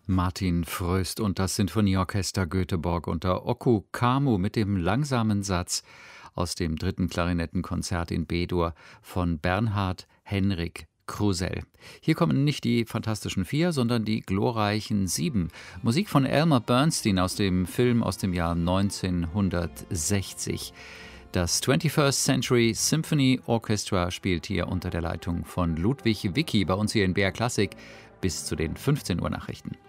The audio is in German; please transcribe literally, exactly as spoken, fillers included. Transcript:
Martin Fröst und das Sinfonieorchester Göteborg unter Oku Kamu mit dem langsamen Satz aus dem dritten Klarinettenkonzert in B-Dur von Bernhard Henrik Krusell. Hier kommen nicht die Fantastischen Vier, sondern die glorreichen Sieben. Musik von Elmer Bernstein aus dem Film aus dem Jahr neunzehnhundertsechzig. Das twenty-first Century Symphony Orchestra spielt hier unter der Leitung von Ludwig Wicki bei uns hier in B R Klassik bis zu den fünfzehn Uhr Nachrichten.